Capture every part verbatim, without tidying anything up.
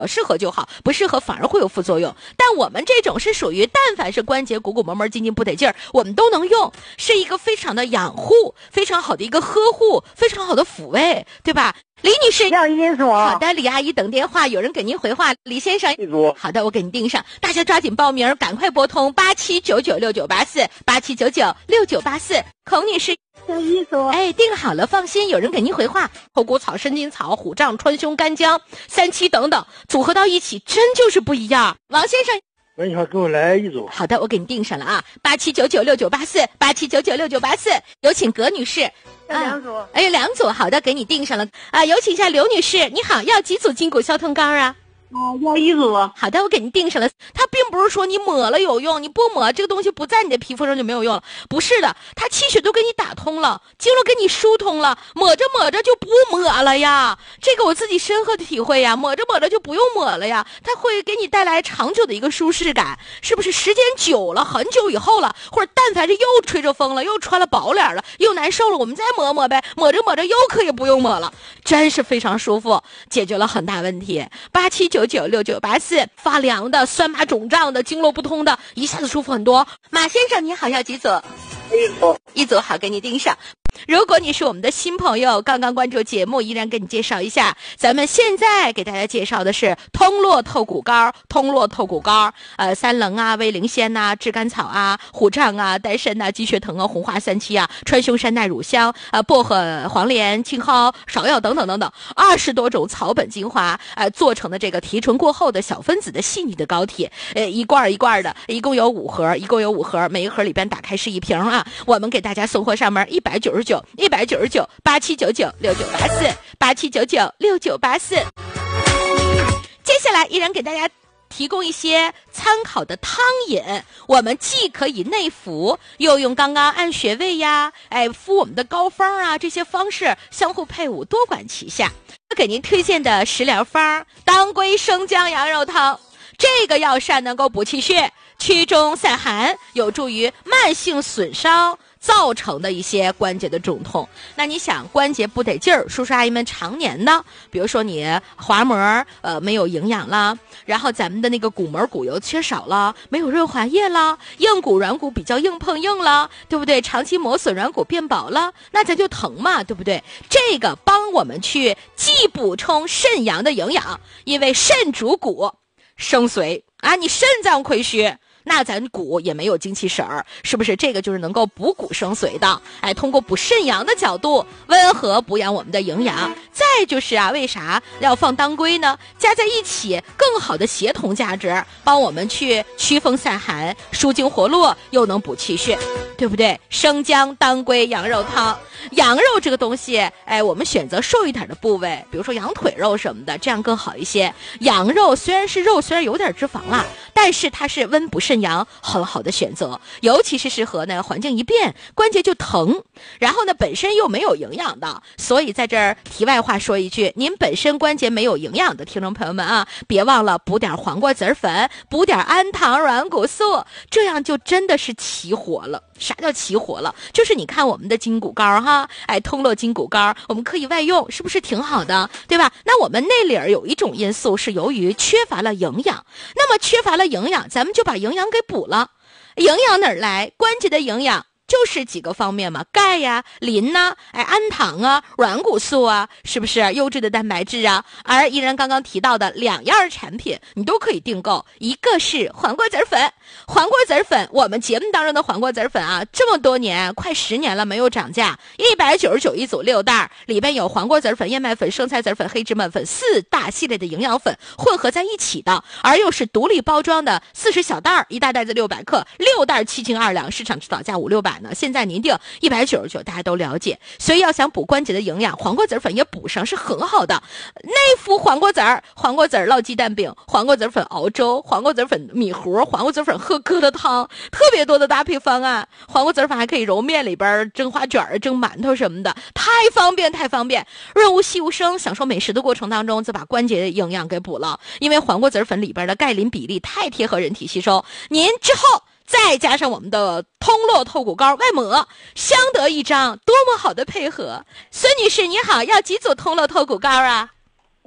适合就好，不适合反而会有副作用。但我们这种是属于但凡是关节鼓鼓膜膜筋筋不得劲儿，我们都能用，是一个非常的养护，非常好的一个呵护，非常好的抚慰，对吧？李女士， 要一组。 好的，李阿姨等电话，有人给您回话。李先生， 一组。 好的，我给您订上，大家抓紧报名，赶快拨通八七九九六九八四八七九九六九八四。孔女士， 要一组。 哎，订好了，放心，有人给您回话。猴骨草、生筋草、虎杖、川芎、干姜、三七等等，组合到一起，真就是不一样。王先生。 喂，你好，给我来一组。 好的，我给你订上了啊，八七九九六九八四八七九九六九八四。有请葛女士。 要两组。 啊、哎，两组，好的，给你订上了啊。有请一下刘女士，你好，要几组筋骨消痛膏啊？ 啊、呃，要一组。 好的，我给您订上了。它并不是说你抹了有用，你不抹这个东西不在你的皮肤上就没有用了，不是的，它气血都给你打通了，经络给你疏通了，抹着抹着就不抹了呀。这个我自己深刻的体会呀，抹着抹着就不用抹了呀，它会给你带来长久的一个舒适感，是不是？时间久了，很久以后了，或者但凡是又吹着风了，又穿了薄脸了，又难受了，我们再抹抹呗，抹着抹着又可以不用抹了，真是非常舒服，解决了很大问题。八七九九六九八四，发凉的、酸麻肿胀的、经络不通的，一下子舒服很多。马先生你好，要几组？ 一组。 一组，好，给你订上。如果你是我们的新朋友，刚刚关注节目，依然给你介绍一下，咱们现在给大家介绍的是通络透骨膏。通络透骨膏，呃，三棱啊、威灵仙呐、啊、炙甘草啊、虎杖啊、丹参呐、鸡血藤啊、红花三七啊、川芎、山奈、乳香、呃、薄荷、黄连、青蒿、芍药等等等等，二十多种草本精华，呃，做成的这个提纯过后的小分子的细腻的膏体，呃，一罐一罐的，一共有五盒，一共有五盒，每一盒里边打开是一瓶啊。我们给大家送货上门一百九十九，一百九十九，八七九九六九八四，八七九九六九八四。接下来依然给大家提供一些参考的汤饮，我们既可以内服，又用刚刚按穴位呀，哎，敷我们的膏方啊，这些方式相互配伍，多管齐下。给您推荐的食疗方，当归生姜羊肉汤。这个药膳能够补气血、祛中散寒，有助于慢性损伤造成的一些关节的肿痛。那你想关节不得劲儿，叔叔阿姨们常年的，比如说你滑膜呃没有营养啦，然后咱们的那个骨膜骨油缺少了，没有润滑液啦，硬骨软骨比较硬碰硬了，对不对？长期磨损软骨变薄了，那咱就疼嘛，对不对？这个帮我们去既补充肾阳的营养，因为肾主骨生髓啊，你肾脏亏虚，那咱骨也没有精气神儿，是不是？这个就是能够补骨生髓的。哎，通过补肾阳的角度，温和补养我们的营养。再就是啊，为啥要放当归呢？加在一起，更好的协同价值，帮我们去祛风散寒、舒筋活络，又能补气血，对不对？生姜、当归、羊肉汤。羊肉这个东西，哎，我们选择瘦一点的部位，比如说羊腿肉什么的，这样更好一些。羊肉虽然是肉，虽然有点脂肪啦，但是它是温补肾阳很好的选择，尤其是适合呢环境一变关节就疼，然后呢本身又没有营养的。所以在这儿题外话说一句，您本身关节没有营养的听众朋友们啊，别忘了补点黄瓜籽粉，补点氨糖软骨素，这样就真的是齐活了。啥叫齐活了？就是你看我们的筋骨膏哈，哎，通络筋骨膏，我们可以外用，是不是挺好的，对吧？那我们那里儿有一种因素是由于缺乏了营养，那么缺乏了营养，咱们就把营养给补了。营养哪儿来？关节的营养就是几个方面嘛，钙呀、磷呐、哎、氨糖啊、软骨素啊，是不是优质的蛋白质啊？而依然刚刚提到的两样产品，你都可以订购，一个是黄瓜籽粉，黄瓜籽粉，我们节目当中的黄瓜籽粉啊，这么多年，快十年了没有涨价，一百九十九一组六袋，里边有黄瓜籽粉、燕麦粉、生菜籽粉、黑芝麻粉四大系列的营养粉混合在一起的，而又是独立包装的四十小袋，一大袋子六百克，六袋七斤二两，市场指导价五六百。现在您定一百九十九，大家都了解，所以要想补关节的营养，黄瓜籽粉也补上是很好的。内服黄瓜籽儿，黄瓜籽儿烙鸡蛋饼，黄瓜籽粉熬粥，黄瓜籽粉米糊，黄瓜籽粉喝疙瘩汤，特别多的搭配方案。黄瓜籽粉还可以揉面里边蒸花卷、蒸馒头什么的，太方便太方便。润物细无声，享受美食的过程当中，就把关节的营养给补了。因为黄瓜籽粉里边的钙磷比例太贴合人体吸收，您之后再加上我们的通络透骨膏外抹，相得益彰，多么好的配合！孙女士你好，要几组通络透骨膏啊？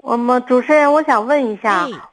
我们主持人，我想问一下， 哎